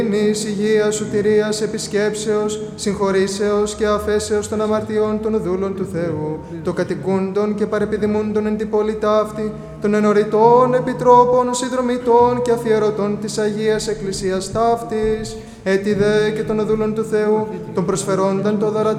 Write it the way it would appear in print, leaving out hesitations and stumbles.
ειρήνης, υγείας, σωτηρίας, επισκέψεως, συγχωρήσεως και αφέσεως των αμαρτιών των δούλων του Θεού, των κατοικούντων και παρεπιδημούντων εν την πόλη ταύτη, των ενωρητών επιτρόπων, συνδρομητών και αφιερωτών της Αγίας Εκκλησίας ταύτης, έτι δε και των δούλων του Θεού, των προσφερόνταν το δωρά